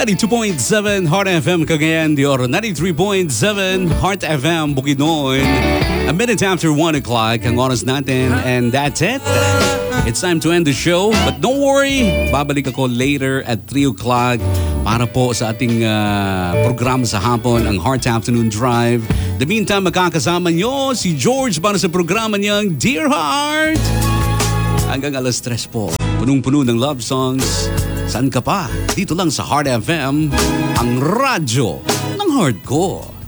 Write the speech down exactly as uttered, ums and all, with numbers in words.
ninety-two point seven Heart F M Cagayan de Oro, ninety-three point seven Heart F M Bukidnon. A minute after one o'clock ang oras natin, and that's it. It's time to end the show, but don't worry, babalik ako later at three o'clock para po sa ating uh, programa sa hapon, ang Heart Afternoon Drive. The meantime, makakasama nyo si George para sa programa niyang Dear Heart. Hanggang alas tres po, punong-puno ng love songs. Saan ka pa? Dito lang sa Heart F M, ang radyo ng heart ko.